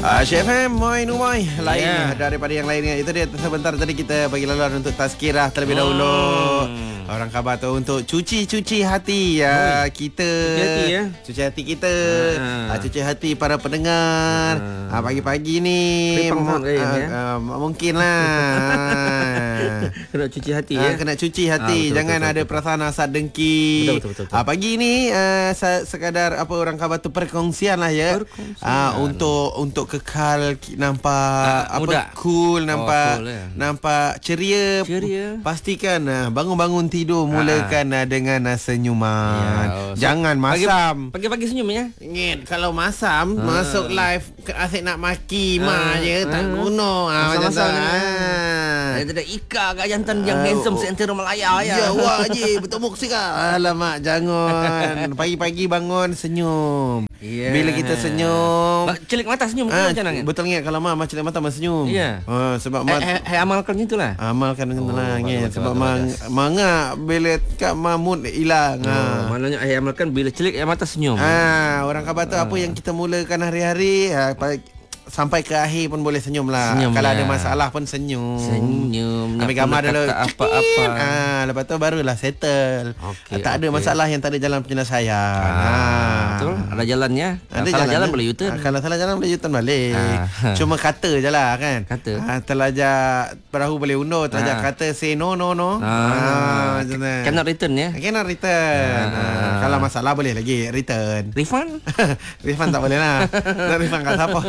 CFM Moin Umoy lain daripada yang lainnya. Itu dia sebentar tadi kita bagi laluan untuk tazkirah terlebih dahulu. Orang khabar tu untuk cuci hati kita. Cuci hati kita. Cuci hati para pendengar. Pagi-pagi ni mungkin lah. Kena cuci hati kena cuci hati. Betul, jangan betul, ada perasaan hasad dengki. Betul. Pagi ni sekadar orang khabar tu perkongsian lah ya. Untuk kekal nampak muda. Cool, nampak cool, ya. nampak ceria. Pastikan bangun-bangun tidur mulakan dengan senyuman. Jangan masam. Pagi-pagi senyum ya. Ingat kalau masam masuk live asyik nak maki mak je tak guna. Macam tu. Ada Ika kat jantan yang handsome seantero Malaya ya. Jawab je bertemu sikap. Alamak jangan. Pagi-pagi bangun senyum. Bila kita senyum celik mata senyum macam mana? Betul ingat kalau mak celik mata senyum. Sebab amalkan macam itulah. Amalkan macam itulah sebab mangak bila kat mood hilang. Maknanya amalkan bila celik mata senyum. Orang khabar tu apa yang kita mulakan hari-hari sampai ke akhir pun boleh senyum lah. Kalau ada masalah pun senyum. Ambil gambar dulu apa-apa. Lepas tu barulah settle. Tak ada masalah yang tak ada jalan penyelesaian. Betul. Ada jalannya. Ada jalan boleh U-turn. Kalau salah jalan boleh U-turn balik. Cuma kata je lah kan. Terlajak perahu boleh undur. Terlajak kata say no. Cannot return ya. Cannot return. Kalau masalah boleh lagi return. Refund? Refund tak boleh lah. Nak refund kat siapa?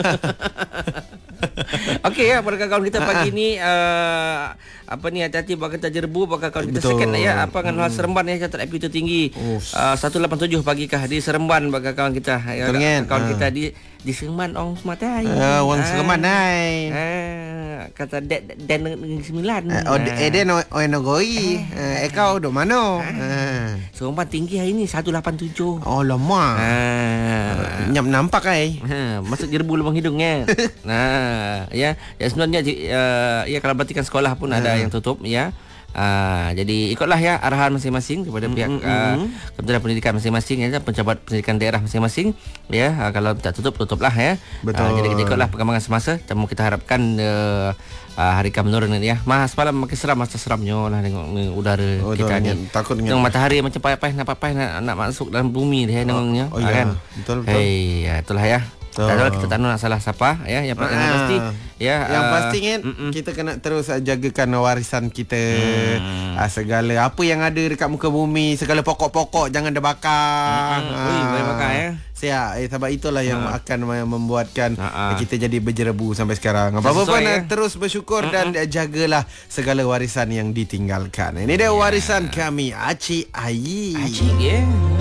Okey ya, pada kawan kita pagi ni hati-hati buat kita jerbu, buat kawan kita second ya. Dengan hal Seremban ya, catat FP tertinggi 187 pagi kah di Seremban bagi kawan kita. Kawan kita di Seremban orang semata hai. Orang Seremban hai. Kata dan 9. Den Oenogoi. Kau dok mana? Seremban tinggi hari ni 187. Oh lama. Nyam nampak masuk jerbu lubang hidungnya. Ya sebenarnya kalau berarti sekolah pun ada yang tutup ya. Jadi ikutlah ya arahan masing-masing kepada pihak Kementerian Pendidikan masing-masing ya, pencabat pendidikan daerah masing-masing ya. Kalau tak tutuplah ya. Betul. Jadi kita ikutlah perkembangan semasa. Temu kita harapkan hari menurun ni ya. Semalam makin seram, masa seramnya lah tengok udara kita ni. Takut tengok matahari macam payah nak masuk dalam bumi dia tengoknya. Kan. Betul. Itulah ya. Kita tak nak salah siapa ya. Yang pasti ya. Yang pasti kan kita kena terus jagakan warisan kita. Segala apa yang ada dekat muka bumi, segala pokok-pokok jangan dibakar. Boleh bakar ya. Siap. Sebab itulah yang akan membuatkan kita jadi berjerebu sampai sekarang. Apa-apa pun terus bersyukur dan jagalah segala warisan yang ditinggalkan. Ini dia warisan kami Acik Ayi. Acik ya.